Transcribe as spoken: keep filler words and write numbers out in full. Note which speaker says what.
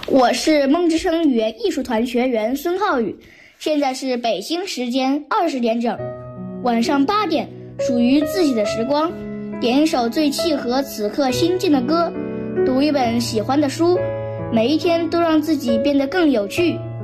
Speaker 1: 我是梦之声语言艺术团学员孙浩宇，现在是北京时间二十点整，晚上八点，属于自己的时光，点一首最契合此刻心境的歌，读一本喜欢的书，每一天都让自己变得更有趣、